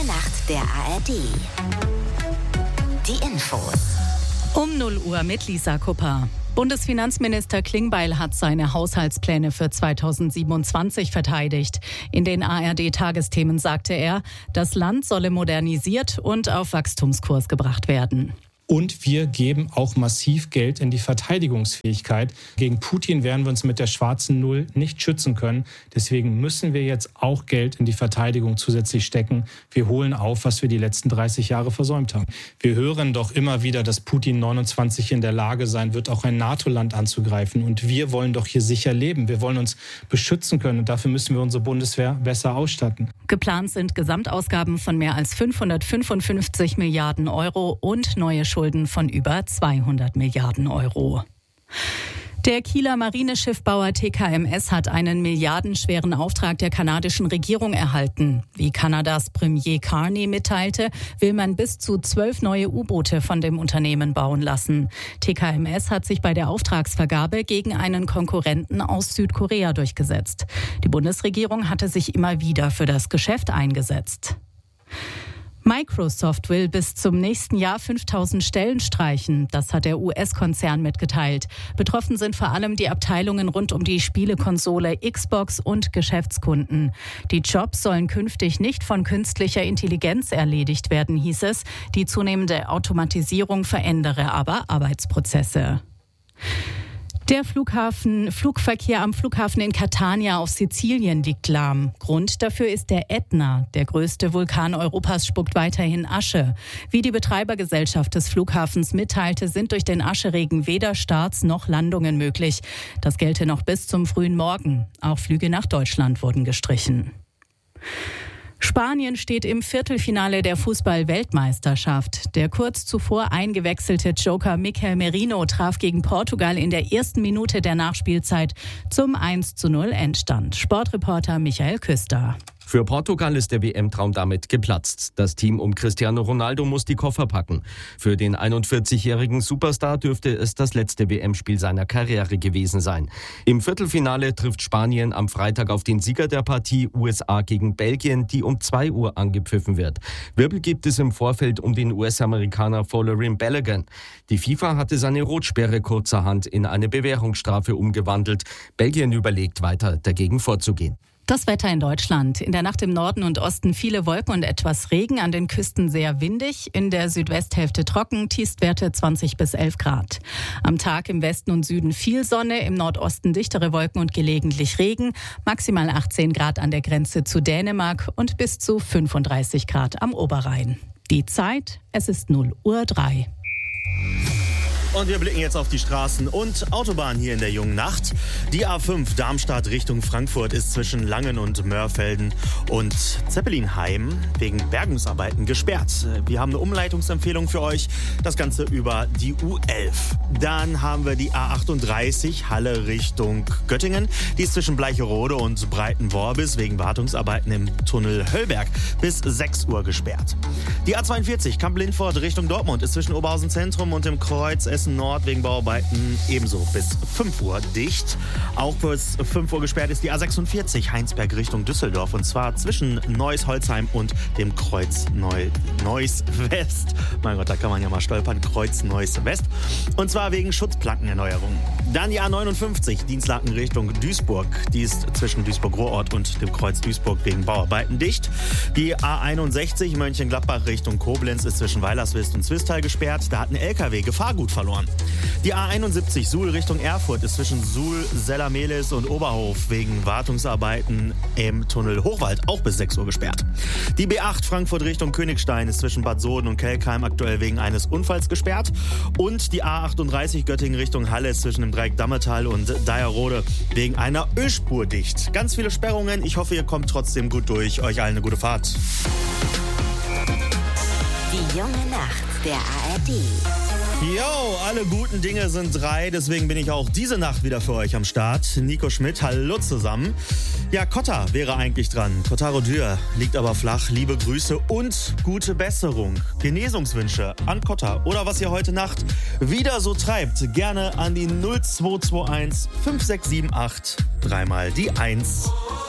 junge Nacht der ARD. Die Infos. Um 0 Uhr mit Lisa Kupper. Bundesfinanzminister Klingbeil hat seine Haushaltspläne für 2027 verteidigt. In den ARD-Tagesthemen sagte er, das Land solle modernisiert und auf Wachstumskurs gebracht werden. Und wir geben auch massiv Geld in die Verteidigungsfähigkeit. Gegen Putin werden wir uns mit der schwarzen Null nicht schützen können. Deswegen müssen wir jetzt auch Geld in die Verteidigung zusätzlich stecken. Wir holen auf, was wir die letzten 30 Jahre versäumt haben. Wir hören doch immer wieder, dass Putin 29 in der Lage sein wird, auch ein NATO-Land anzugreifen. Und wir wollen doch hier sicher leben. Wir wollen uns beschützen können. Und dafür müssen wir unsere Bundeswehr besser ausstatten. Geplant sind Gesamtausgaben von mehr als 555 Milliarden Euro und neue Schulden von über 200 Milliarden Euro. Der Kieler Marineschiffbauer TKMS hat einen milliardenschweren Auftrag der kanadischen Regierung erhalten. Wie Kanadas Premier Carney mitteilte, will man bis zu 12 neue U-Boote von dem Unternehmen bauen lassen. TKMS hat sich bei der Auftragsvergabe gegen einen Konkurrenten aus Südkorea durchgesetzt. Die Bundesregierung hatte sich immer wieder für das Geschäft eingesetzt. Microsoft will bis zum nächsten Jahr 5.000 Stellen streichen. Das hat der US-Konzern mitgeteilt. Betroffen sind vor allem die Abteilungen rund um die Spielekonsole Xbox und Geschäftskunden. Die Jobs sollen künftig nicht von künstlicher Intelligenz erledigt werden, hieß es. Die zunehmende Automatisierung verändere aber Arbeitsprozesse. Der Flugverkehr am Flughafen in Catania auf Sizilien liegt lahm. Grund dafür ist der Ätna. Der größte Vulkan Europas spuckt weiterhin Asche. Wie die Betreibergesellschaft des Flughafens mitteilte, sind durch den Ascheregen weder Starts noch Landungen möglich. Das gelte noch bis zum frühen Morgen. Auch Flüge nach Deutschland wurden gestrichen. Spanien steht im Viertelfinale der Fußball-Weltmeisterschaft. Der kurz zuvor eingewechselte Joker Mikel Merino traf gegen Portugal in der ersten Minute der Nachspielzeit zum 1:0 Endstand. Sportreporter Michael Küster. Für Portugal ist der WM-Traum damit geplatzt. Das Team um Cristiano Ronaldo muss die Koffer packen. Für den 41-jährigen Superstar dürfte es das letzte WM-Spiel seiner Karriere gewesen sein. Im Viertelfinale trifft Spanien am Freitag auf den Sieger der Partie USA gegen Belgien, die um 2 Uhr angepfiffen wird. Wirbel gibt es im Vorfeld um den US-Amerikaner Folarin Balogun. Die FIFA hatte seine Rotsperre kurzerhand in eine Bewährungsstrafe umgewandelt. Belgien überlegt weiter, dagegen vorzugehen. Das Wetter in Deutschland. In der Nacht im Norden und Osten viele Wolken und etwas Regen, an den Küsten sehr windig, in der Südwesthälfte trocken, Tiefstwerte 20 bis 11 Grad. Am Tag im Westen und Süden viel Sonne, im Nordosten dichtere Wolken und gelegentlich Regen, maximal 18 Grad an der Grenze zu Dänemark und bis zu 35 Grad am Oberrhein. Die Zeit, es ist 0:03 Uhr. Und wir blicken jetzt auf die Straßen und Autobahnen hier in der jungen Nacht. Die A5 Darmstadt Richtung Frankfurt ist zwischen Langen und Mörfelden und Zeppelinheim wegen Bergungsarbeiten gesperrt. Wir haben eine Umleitungsempfehlung für euch, das Ganze über die U11. Dann haben wir die A38 Halle Richtung Göttingen. Die ist zwischen Bleicherode und Breitenworbis wegen Wartungsarbeiten im Tunnel Höllberg bis 6 Uhr gesperrt. Die A42 Kamp-Lindfort Richtung Dortmund ist zwischen Oberhausen Zentrum und dem Kreuz Nord wegen Bauarbeiten ebenso bis 5 Uhr dicht. Auch bis 5 Uhr gesperrt ist die A46 Heinsberg Richtung Düsseldorf und zwar zwischen Neuss-Holzheim und dem Kreuz Neuss-West. Mein Gott, da kann man ja mal stolpern. Kreuz Neuss-West. Und zwar wegen Schutzplankenerneuerung. Dann die A59 Dienstlaken Richtung Duisburg. Die ist zwischen Duisburg-Ruhrort und dem Kreuz Duisburg wegen Bauarbeiten dicht. Die A61 Mönchengladbach Richtung Koblenz ist zwischen Weilerswist und Zwistal gesperrt. Da hat ein LKW Gefahrgut verloren. Die A71 Suhl Richtung Erfurt ist zwischen Suhl, Sellermelis und Oberhof wegen Wartungsarbeiten im Tunnel Hochwald auch bis 6 Uhr gesperrt. Die B8 Frankfurt Richtung Königstein ist zwischen Bad Soden und Kelkheim aktuell wegen eines Unfalls gesperrt. Und die A38 Göttingen Richtung Halle ist zwischen dem Dreieck Dammetal und Deyerrode wegen einer Ölspur dicht. Ganz viele Sperrungen. Ich hoffe, ihr kommt trotzdem gut durch. Euch allen eine gute Fahrt. Die junge Nacht der ARD. Jo, alle guten Dinge sind 3, deswegen bin ich auch diese Nacht wieder für euch am Start. Nico Schmidt, hallo zusammen. Ja, Kotta wäre eigentlich dran. Kotaro Dürr liegt aber flach. Liebe Grüße und gute Besserung. Genesungswünsche an Kotta oder was ihr heute Nacht wieder so treibt. Gerne an die 0221 5678 3 mal die 1.